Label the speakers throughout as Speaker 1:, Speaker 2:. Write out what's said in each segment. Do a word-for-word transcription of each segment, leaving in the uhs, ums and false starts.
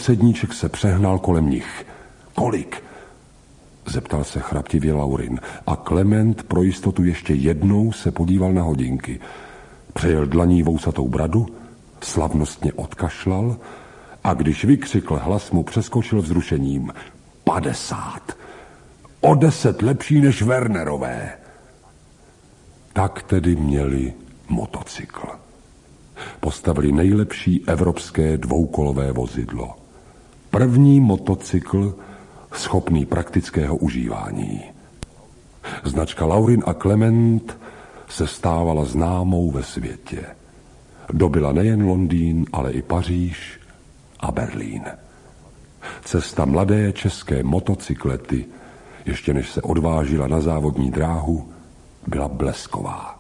Speaker 1: Podsedníček se přehnal kolem nich. Kolik? Zeptal se chraptivě Laurin a Klement pro jistotu ještě jednou se podíval na hodinky. Přejel dlaní vousatou bradu, slavnostně odkašlal a když vykřikl, hlas mu přeskočil vzrušením. Padesát. O deset lepší než Wernerové. Tak tedy měli motocykl. Postavili nejlepší evropské dvoukolové vozidlo. První motocykl schopný praktického užívání. Značka Laurin a Klement se stávala známou ve světě. Dobyla nejen Londýn, ale i Paříž a Berlín. Cesta mladé české motocyklety, ještě než se odvážila na závodní dráhu, byla blesková.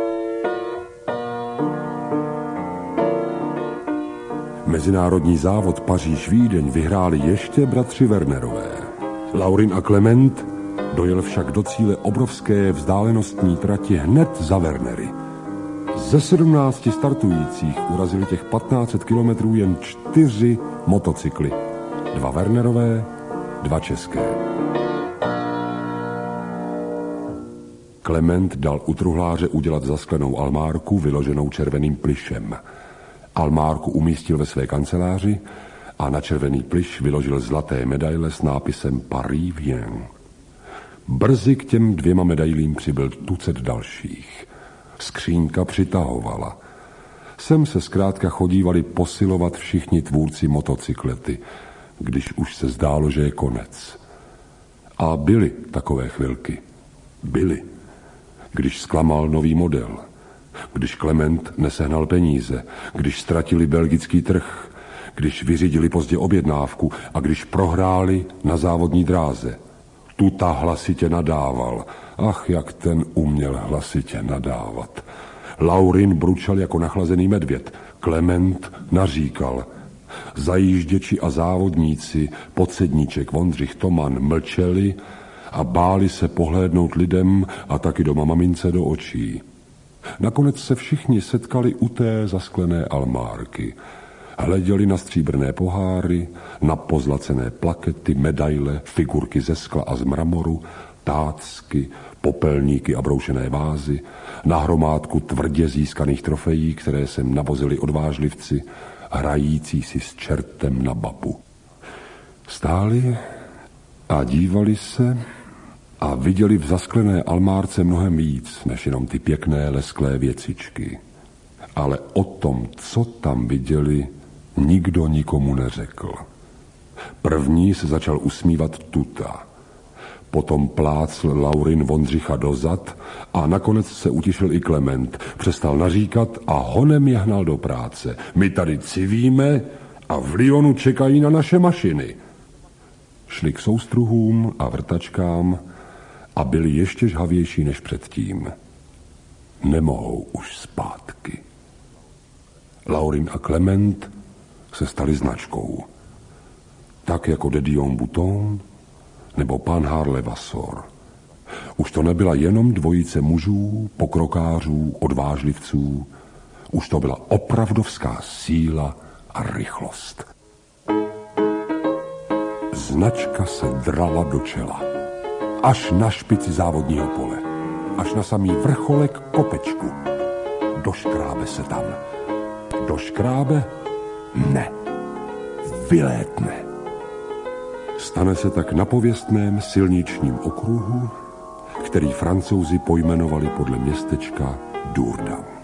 Speaker 1: Mezinárodní závod Paříž-Vídeň vyhráli ještě bratři Wernerové. Laurin a Klement dojel však do cíle obrovské vzdálenostní trati hned za Wernery. Ze sedmnácti startujících urazili těch patnáct set kilometrů jen čtyři motocykly. Dva Wernerové, dva české. Klement dal u truhláře udělat zasklenou almárku vyloženou červeným plyšem. Almárku umístil ve své kanceláři a na červený plyš vyložil zlaté medaile s nápisem Paris vient. Brzy k těm dvěma medailím přibyl tucet dalších. Skřínka přitahovala. Sem se zkrátka chodívali posilovat všichni tvůrci motocyklety, když už se zdálo, že je konec. A byly takové chvilky. Byly. Když zklamal nový model, když Klement nesehnal peníze, když ztratili belgický trh, když vyřídili pozdě objednávku a když prohráli na závodní dráze. Tuta hlasitě nadával. Ach, jak ten uměl hlasitě nadávat. Laurin bručal jako nachlazený medvěd. Klement naříkal. Zajížděči a závodníci, Podsedníček, Vondřich, Toman mlčeli a báli se pohlédnout lidem a taky doma mamince do očí. Nakonec se všichni setkali u té zasklené almárky. Hleděli na stříbrné poháry, na pozlacené plakety, medaile, figurky ze skla a z mramoru, tácky, popelníky a broušené vázy, na hromádku tvrdě získaných trofejí, které sem navozili odvážlivci, hrající si s čertem na babu. Stáli a dívali se a viděli v zasklené almárce mnohem víc, než jenom ty pěkné lesklé věcičky. Ale o tom, co tam viděli, nikdo nikomu neřekl. První se začal usmívat Tuta. Potom plácl Laurin Vondřicha dozad a nakonec se utišil i Klement. Přestal naříkat a honem je hnal do práce. My tady civíme a v Lyonu čekají na naše mašiny. Šli k soustruhům a vrtačkám a byli ještě žhavější než předtím. Nemohou už zpátky. Laurin a Klement se stali značkou. Tak jako de Dion Bouton nebo pan Harle Vassor. Už to nebyla jenom dvojice mužů, pokrokářů, odvážlivců. Už to byla opravdovská síla a rychlost. Značka se drala do čela. Až na špici závodního pole. Až na samý vrcholek kopečku. Doškrábe se tam. Doškrábe? Ne. Vylétne. Stane se tak na pověstném silničním okruhu, který Francouzi pojmenovali podle městečka Dourdan.